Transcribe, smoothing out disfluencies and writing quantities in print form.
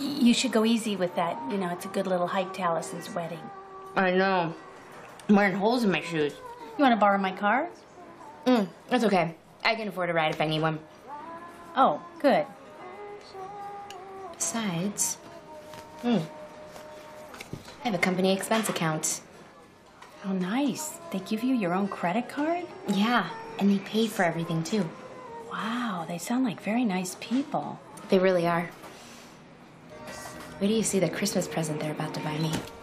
You should go easy with that. You know, it's a good little hike to Allison's wedding. I know. I'm wearing holes in my shoes. You want to borrow my car? That's okay. I can afford a ride if I need one. Oh, good. Besides, I have a company expense account. Oh, nice. They give you your own credit card? Yeah, and they pay for everything, too. Wow, they sound like very nice people. They really are. Wait till you see the Christmas present they're about to buy me.